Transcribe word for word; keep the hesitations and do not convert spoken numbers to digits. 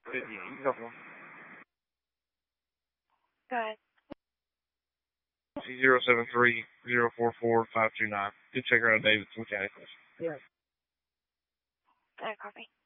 Yeah, you can go for one. Go ahead. zero seven three zero four four five two nine. Good check her out, Davidson Mechanics. Yeah. Uh, copy.